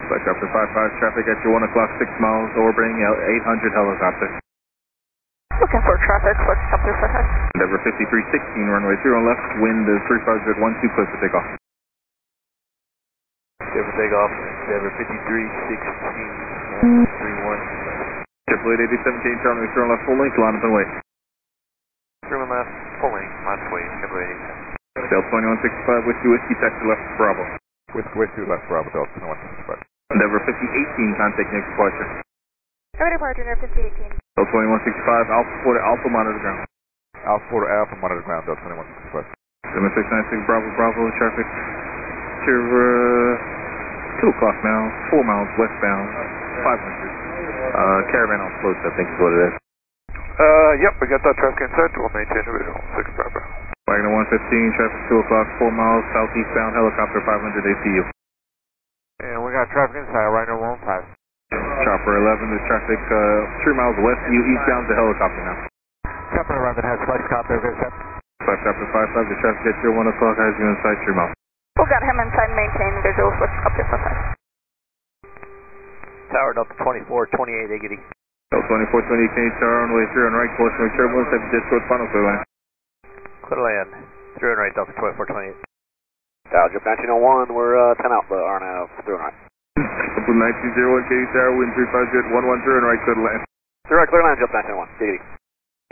Flight Chopper 55, traffic at your 1 o'clock, 6 miles, orbiting 800 helicopter. Looking for traffic, Flight Chopper 55. Endeavor 5316, runway 30 on left, wind is 35 at 12, clear for takeoff. Clear for takeoff, Endeavor 5316, 31. Triple 8817, runway 30 on left, full length, line up and wait. Turn left, pulling, left way, Triple 87. Delta 2165, Whiskey, taxi left, Bravo. Whiskey left, Bravo, Delta 2165. Endeavor 5018, contact next departure. Every departure, Endeavor 5018. Delta 2165, Alpha 4 to Alpha, monitor ground. Alpha 4 to Alpha, monitor ground, Delta 2165. 7696, Bravo, Bravo, traffic to 2 o'clock now, 4 miles westbound, 500. Caravan on floats, I think is what it is. Yep, we got that traffic inside, we'll maintain visual, 6 Bravo. Wagner 115, traffic 2 o'clock, 4 miles, southeastbound, helicopter 500 ACU. And we got traffic inside, Ryder 15. Chopper 11, there's traffic 3 miles west, you eastbound to helicopter now. Chopper 11 has flight copter, good set. Flight Chopper 55, the traffic at your 1 o'clock has you inside 3 miles. We got him inside, maintain visual, Flight Chopper 55. Tower Delta 2428, Iggity. Delta 2420, Kenny Tower, runway 3 on right, caution turbulence, have just short final clear land. Clear to land, 3 on right, Delta 2428. Dial Jump 1901, we're 10 out, but RNAV 3 on right. Triple 1901, Kenny Tower, wind 35 at 113 on right, clear to land. 3 right, clear land, Jump 1901, Diggity.